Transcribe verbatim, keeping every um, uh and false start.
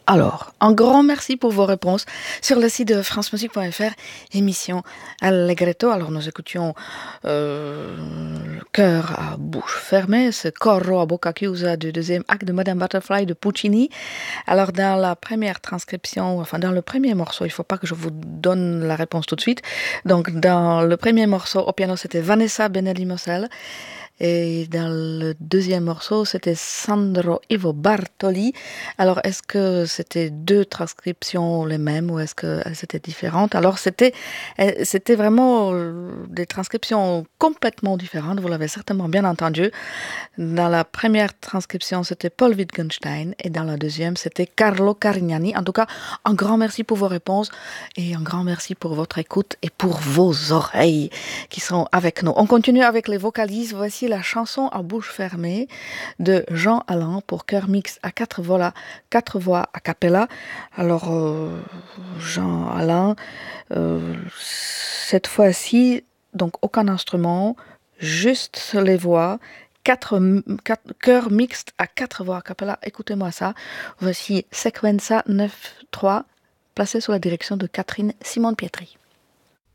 Alors, un grand merci pour vos réponses sur le site de france musique point f r, émission Allegretto. Alors, nous écoutions euh, le cœur à bouche fermée, ce Corro a bocca chiusa du deuxième acte de Madame Butterfly de Puccini. Alors, dans la première transcription, enfin, dans le premier morceau, il ne faut pas que je vous donne la réponse tout de suite. Donc, dans le premier morceau, au piano, c'était Vanessa Benelli-Mosel. Et dans le deuxième morceau, c'était Sandro Ivo Bartoli. Alors, est-ce que c'était deux transcriptions les mêmes ou est-ce qu'elles étaient différentes? Alors, c'était, c'était vraiment des transcriptions complètement différentes. Vous l'avez certainement bien entendu. Dans la première transcription, c'était Paul Wittgenstein et dans la deuxième, c'était Carlo Carignani. En tout cas, un grand merci pour vos réponses et un grand merci pour votre écoute et pour vos oreilles qui sont avec nous. On continue avec les vocalises. Voici la chanson à bouche fermée de Jean Alain pour chœur mixte à quatre voix, quatre voix a cappella. Alors, euh, Jean Alain, euh, cette fois-ci, donc aucun instrument, juste les voix. Quatre, quatre chœurs mixtes à quatre voix a cappella. Écoutez-moi ça. Voici Sequenza neuf trois, placé sous la direction de Catherine Simone-Pietri.